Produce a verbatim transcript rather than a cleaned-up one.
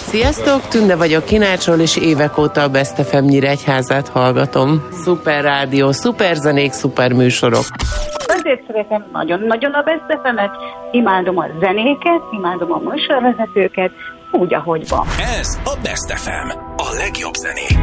Sziasztok, Tünde vagyok Kinácsról, és évek óta a Best ef em Nyíregyházát hallgatom. Szuper rádió, szuper zenék, szuper műsorok. Azért szeretem nagyon-nagyon a Best ef emet, imádom a zenéket, imádom a műsorvezetőket, úgy, ahogy van. Ez a Best ef em, a legjobb zenék.